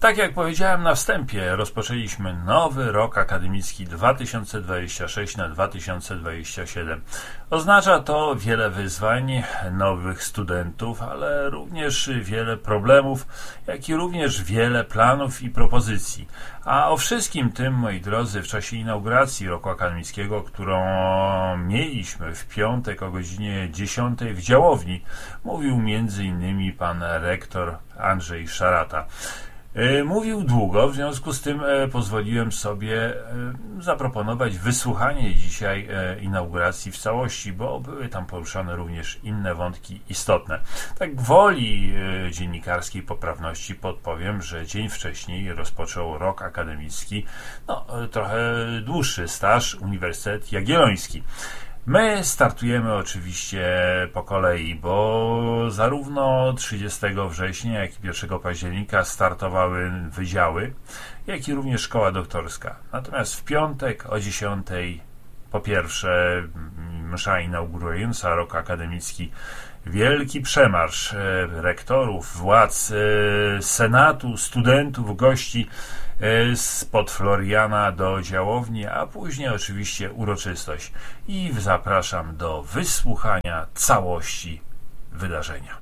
Tak jak powiedziałem na wstępie, rozpoczęliśmy nowy rok akademicki 2026 na 2027. Oznacza to wiele wyzwań, nowych studentów, ale również wiele problemów, jak i również wiele planów i propozycji. A o wszystkim tym, moi drodzy, w czasie inauguracji roku akademickiego, którą mieliśmy w piątek o godzinie 10 w Działowni, mówił m.in. pan rektor Andrzej Szarata. Mówił długo, w związku z tym pozwoliłem sobie zaproponować wysłuchanie dzisiaj inauguracji w całości, bo były tam poruszane również inne wątki istotne. Tak gwoli dziennikarskiej poprawności podpowiem, że dzień wcześniej rozpoczął rok akademicki, trochę dłuższy staż Uniwersytet Jagielloński. My startujemy oczywiście po kolei, bo zarówno 30 września, jak i 1 października startowały wydziały, jak i również szkoła doktorska. Natomiast w piątek o 10 po pierwsze msza inaugurująca rok akademicki, wielki przemarsz rektorów, władz, senatu, studentów, gości spod Floriana do Działowni, a później oczywiście uroczystość. I zapraszam do wysłuchania całości wydarzenia.